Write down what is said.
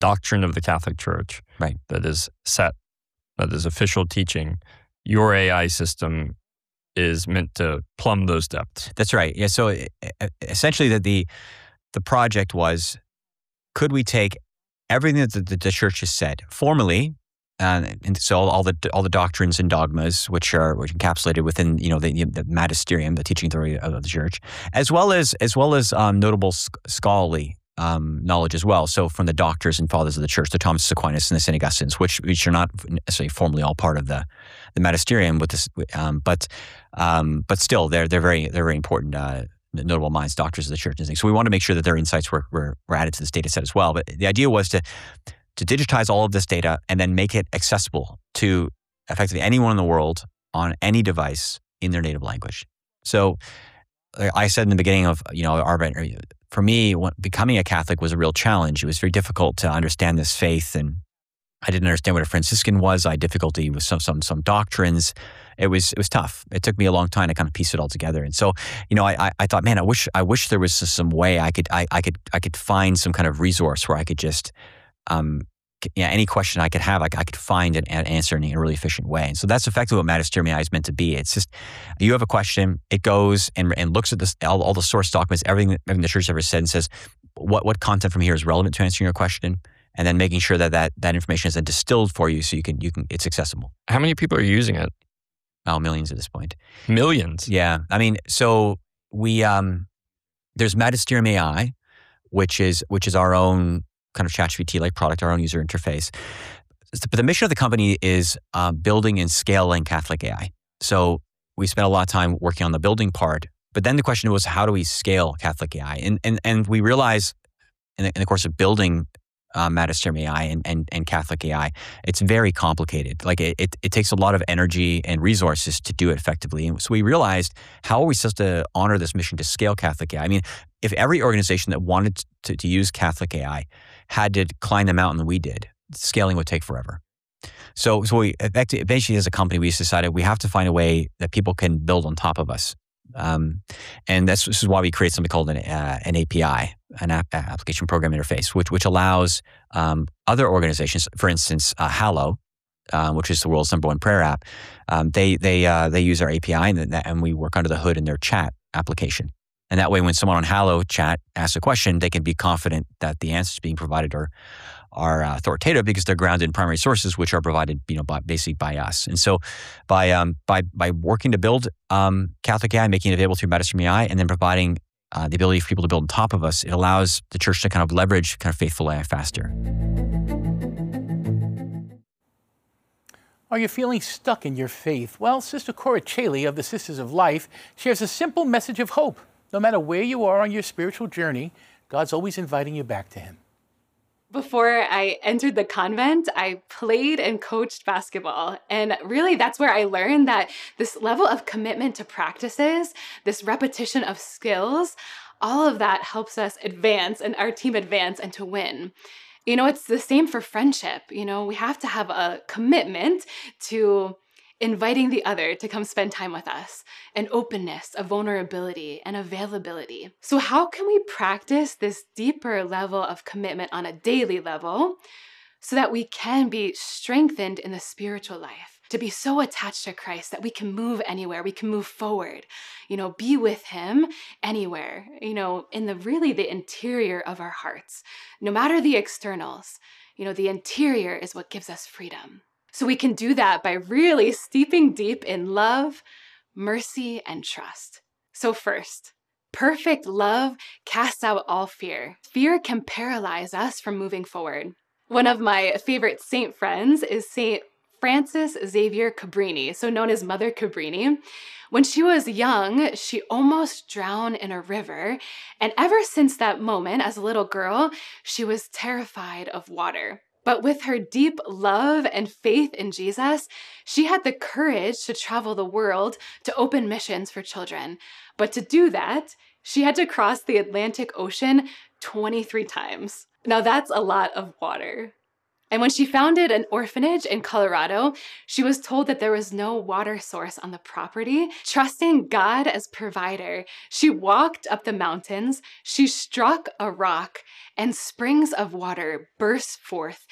doctrine of the Catholic Church Right. that is set, that is official teaching, your AI system is meant to plumb those depths. That's right. Yeah. So essentially, the project was, could we take everything that the church has said formally, and so all the doctrines and dogmas, which are encapsulated within the magisterium, the teaching authority of the church, as well as notable scholarly knowledge as well. So from the doctors and fathers of the church, the Thomas Aquinas and the St. Augustines, which are not necessarily formally all part of the magisterium, with this, but still they're very important. Notable minds, doctors of the church and things. So we want to make sure that their insights were added to this data set as well. But the idea was to digitize all of this data and then make it accessible to effectively anyone in the world on any device in their native language. So I said in the beginning of for me, becoming a Catholic was a real challenge. It was very difficult to understand this faith, and I didn't understand what a Franciscan was. I had difficulty with some doctrines. It was tough. It took me a long time to kind of piece it all together. And so, I thought, man, I wish there was some way I could find some kind of resource where I could just, any question I could have, I could find and answer in a really efficient way. And so that's effectively what Magisterium AI is meant to be. It's just, you have a question, it goes and looks at this, all the source documents, everything the church ever said, and says, what content from here is relevant to answering your question, and then making sure that information is then distilled for you so you can it's accessible. How many people are using it? Oh, millions at this point. Millions? Yeah. I mean, so we there's Magisterium AI, which is our own kind of ChatGPT-like product, our own user interface. But the mission of the company is building and scaling Catholic AI. So we spent a lot of time working on the building part, but then the question was, how do we scale Catholic AI? And we realized in the course of building Magisterium AI and Catholic AI, it's very complicated. Like it takes a lot of energy and resources to do it effectively. And so we realized, how are we supposed to honor this mission to scale Catholic AI? I mean, if every organization that wanted to use Catholic AI had to climb the mountain that we did, scaling would take forever. So we eventually, as a company, we decided we have to find a way that people can build on top of us. And this is why we create something called an API, an application program interface, which allows other organizations, for instance, Hallow, which is the world's #1 prayer app. They use our API, and we work under the hood in their chat application. And that way, when someone on Hallow chat asks a question, they can be confident that the answers being provided are authoritative, because they're grounded in primary sources, which are provided, basically by us. And so, by working to build Catholic AI, making it available through Magisterium AI, and then providing the ability for people to build on top of us, it allows the church to kind of leverage kind of faithful AI faster. Are you feeling stuck in your faith? Well, Sister Cora Chaley of the Sisters of Life shares a simple message of hope. No matter where you are on your spiritual journey, God's always inviting you back to Him. Before I entered the convent, I played and coached basketball. And really, that's where I learned that this level of commitment to practices, this repetition of skills, all of that helps us advance and our team advance and to win. It's the same for friendship. We have to have a commitment to inviting the other to come spend time with us, an openness, a vulnerability, and availability. So how can we practice this deeper level of commitment on a daily level so that we can be strengthened in the spiritual life, to be so attached to Christ that we can move anywhere, we can move forward, be with Him anywhere, in the interior of our hearts. No matter the externals, the interior is what gives us freedom. So we can do that by really steeping deep in love, mercy, and trust. So first, perfect love casts out all fear. Fear can paralyze us from moving forward. One of my favorite saint friends is Saint Frances Xavier Cabrini, so known as Mother Cabrini. When she was young, she almost drowned in a river. And ever since that moment, as a little girl, she was terrified of water. But with her deep love and faith in Jesus, she had the courage to travel the world to open missions for children. But to do that, she had to cross the Atlantic Ocean 23 times. Now that's a lot of water. And when she founded an orphanage in Colorado, she was told that there was no water source on the property. Trusting God as provider, she walked up the mountains, she struck a rock, and springs of water burst forth